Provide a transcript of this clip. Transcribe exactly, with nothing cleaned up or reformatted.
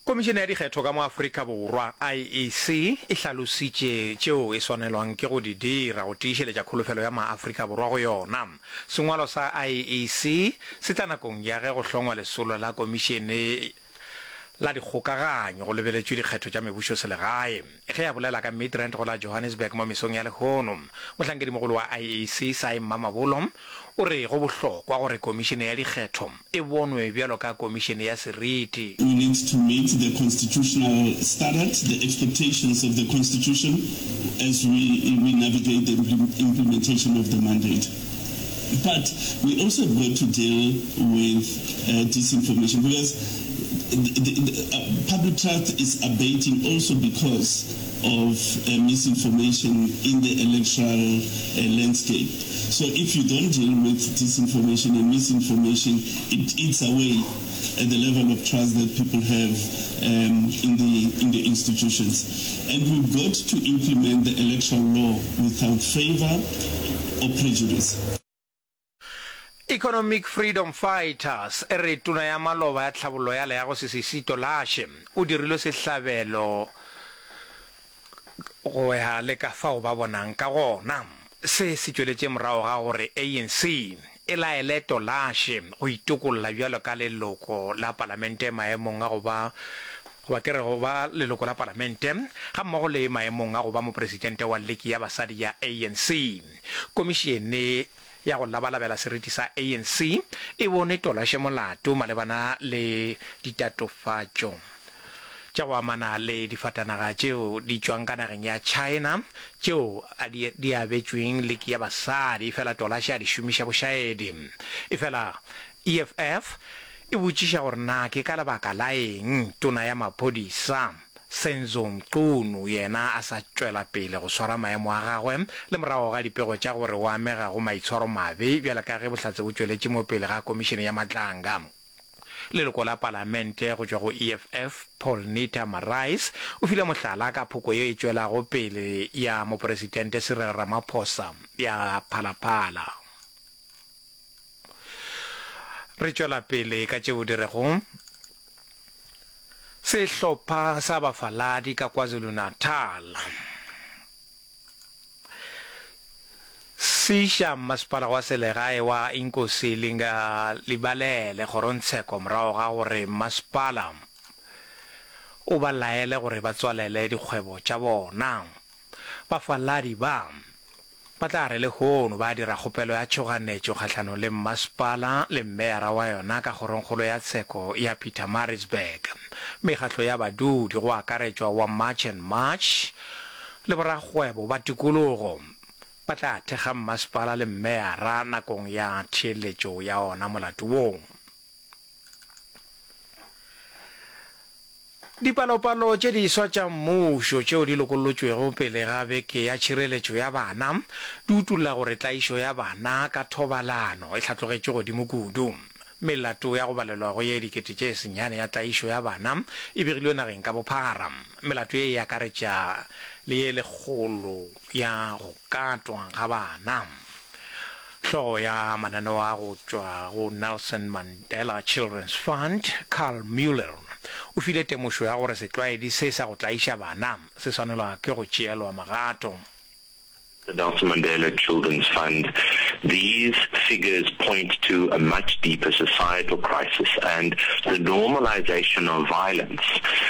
Komishene ya dikgetho ka mo Afrika Borwa I E C e hlalositše tšeo e swanelwang ke go di dira go tiišeletša kholofelo ya ma-Afrika Borwa go yona. Sengwalo sa I E C se tla nakong ya ge go hlongwa lesolo la komishene la dikgokaganyo go lebeletšwe dikgetho tša mebušo selegae ge ya bolela ka Midrand go la Johannesburg mo mesong ya lehono. Mohlankedi-mogolo wa I E C Sy Mamabolo o re go bohlokwa gore komishene ya dikgetho e bonwe bjalo ka komishene ya seriti. We need to meet the constitutional standard, the expectations of the constitution as we, we navigate the implementation of the mandate. But we also got to deal with uh, disinformation because the, the, the, uh, public trust is abating also because of uh, misinformation in the electoral uh, landscape. So if you don't deal with disinformation and misinformation, it eats away at the level of trust that people have um, in the in the institutions. And we've got to implement the electoral law without favor or prejudice. Economic Freedom Fighters e re tuna ya maloba ya tlhabollo ya leago Sisito Lashe o dirile sehlabelo go ya le ka fao ba bonang ka gona. Se se tšweletše morago ga gore A N C e laele Lashe go itokolla bjalo ka leloko la palamente maemong a go ba go ba kere go ba leloko la palamente ga mmogo le maemong a go ba mopresidente wa leki ya basadi ya A N C. Komishene ya go labalabela seriti sa A N C e bone Lashe molato malebana le ditatofatšo tša go amana le difatanaga tšeo di tšwang ka nageng ya China tšeo di abetšweng leki ya basadi fela Lashe a di šomiša bošaedi. E fela E F F e botšiša gore na ke ka lebaka la eng tona ya maphodisa Senzo Mqunu yena a sa tšwela pele go swara maemo a gagwe le morago ga dipego tša gore o amega go maitshwaro mabe bjale ka ge bohlatse bo tšweletše mo pele ga komishene ya matlanga. Leloko la palamente go tšwa go E F F Paul Nita Marais o file mohlala ka phoko ye e tšwelago pele ya mopresidente Cyril Ramaphosa ya Phalaphala. Re tšwela pele ka tšeo dirego sehlopha sa bafaladi ka KwaZulu-Natal Sisha masepala wa selegae wa Inkosi Linga Libalele Kgorontsheko morago ga gore masepala o ba laele gore ba tswalele dikgwebo tša bona. Bafaladi ba ba tla re le hono ba dira kgopelo ya tšhoganetšo kgahlano le masepala le mmera wa yona ka kgoronkgolo ya tsheko ya Pietermaritzburg. Mekgatlo ya badudi go akaretšwa wa March and March le borakgwebo ba tikologo ba tla thekga masepala le mmera nakong ya theeletšo ya ona molato woo. Dipalopalo tše di swa tša mmušo tšeo di lokolotšwego pele ga beke ya tšhireletšo ya bana di utulla gore tlaišo ya bana ka thobalano e hlatlogetše godimo kudu. Melato ya go balelwa go ye dikete tše senyane ya tlaišo ya bana e begilwe nageng ka bophara. Melato ye e akaretša le ye lekgolo ya go katwa ga bana. Hlogo ya mananeo a go tšwa go Nelson Mandela Children's Fund Carl Mueller o file temošo ya gore setlwaedi se sa go tlaiša bana se swanelwa ke go tšeelwa magato. The Nelson Mandela Children's Fund, these figures point to a much deeper societal crisis and the normalization of violence